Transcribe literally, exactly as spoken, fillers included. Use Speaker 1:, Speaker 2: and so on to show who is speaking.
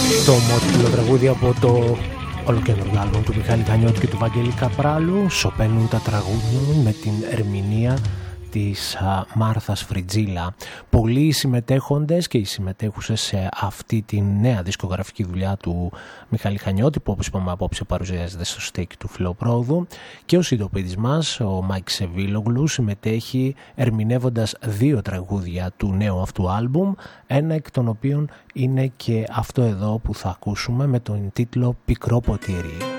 Speaker 1: Το μότιλο τραγούδι από το ολοκαίριο άλμπομ του Μιχάλη Χανιώτη και του Βαγγέλη Καπράλου. Σωπαίνουν τα τραγούδια με την ερμηνεία της α, Μάρθας Φριτζίλα. Πολλοί οι συμμετέχοντες και οι συμμετέχουσες σε αυτή τη νέα δισκογραφική δουλειά του Μιχάλη Χανιώτη, που όπως είπαμε απόψε παρουσιάζεται στο στέκι του Φιλοπρόοδου, και ο συντοπίτης μας, ο Μάικ Σεβίλογλου, συμμετέχει ερμηνεύοντας δύο τραγούδια του νέου αυτού άλμπουμ, ένα εκ των οποίων είναι και αυτό εδώ που θα ακούσουμε με τον τίτλο «Πικρό ποτήρι».